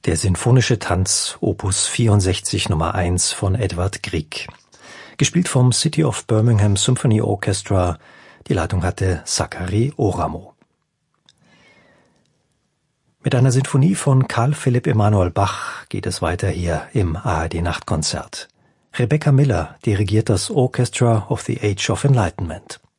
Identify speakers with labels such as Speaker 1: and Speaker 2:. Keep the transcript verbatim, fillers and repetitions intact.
Speaker 1: Der Sinfonische Tanz Opus vierundsechzig Nummer eins von Edvard Grieg. Gespielt vom City of Birmingham Symphony Orchestra. Die Leitung hatte Zachary Oramo. Mit einer Sinfonie von Carl Philipp Emanuel Bach geht es weiter hier im A R D Nachtkonzert. Rebecca Miller dirigiert das Orchestra of the Age of Enlightenment.